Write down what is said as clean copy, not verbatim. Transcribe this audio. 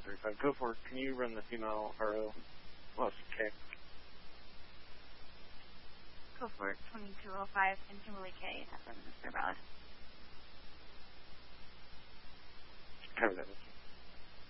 135. Go for it. Can you run the female RO? Well, it's okay. Go for it. 2205 and Kimberly K. FM, Mr. Ballard.